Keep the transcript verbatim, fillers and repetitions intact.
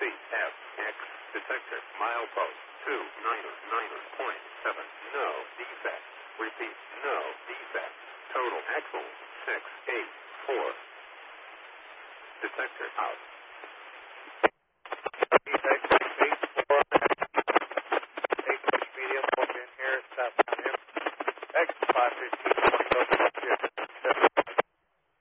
F X detector milepost two niner niner point seven. No defect. Repeat. No defect. Total axle six eight four. Detector out. Defect.